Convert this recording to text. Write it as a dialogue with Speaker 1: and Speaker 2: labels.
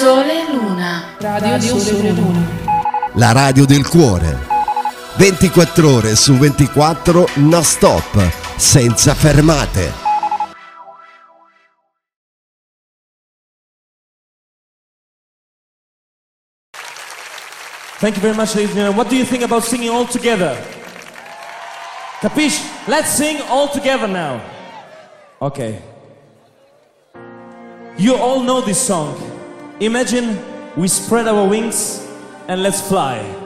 Speaker 1: Sole e Luna.
Speaker 2: Radio Sole e Luna.
Speaker 3: La radio del cuore. 24 ore su 24, non stop, senza fermate.
Speaker 4: Thank you very much, ladies and gentlemen. What do you think about singing all together? Capisci? Let's sing all together now. Okay. You all know this song. Imagine we spread our wings and let's fly.